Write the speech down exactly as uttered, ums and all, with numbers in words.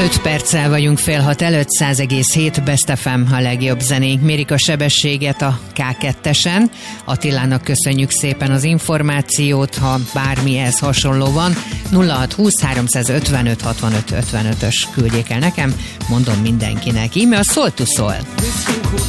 öt perccel vagyunk fél hat előtt, száz egész hét Best ef em, a legjobb zenénk. Mérik a sebességet a ká kettesen. Attilának köszönjük szépen az információt, ha bármihez hasonló van. nulla hat húsz háromszázötvenöt hatvanöt ötvenötös küldjék el nekem, mondom mindenkinek. Íme a Soul to Soul.